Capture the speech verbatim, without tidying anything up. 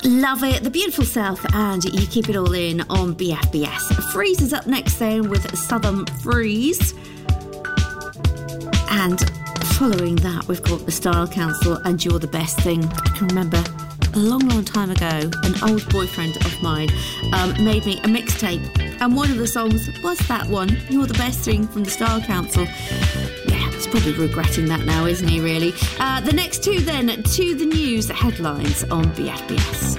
Love it. The Beautiful South, and you keep it all in on B F B S. Freeze is up next then with Southern Freeze. And following that, we've got the Style Council and You're the Best Thing. I can remember a long, long time ago, an old boyfriend of mine um, made me a mixtape. And one of the songs was that one, You're the Best Thing from the Style Council. Yeah, he's probably regretting that now, isn't he, really? Uh, the next two then, to the news headlines on B F B S.